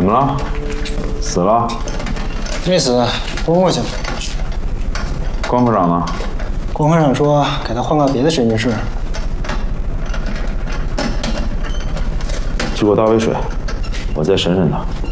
么了？死了？ 没死，昏过去了。 关科长呢？ 关科长说给他换个别的审讯室。 去给我倒杯水，我再审审他。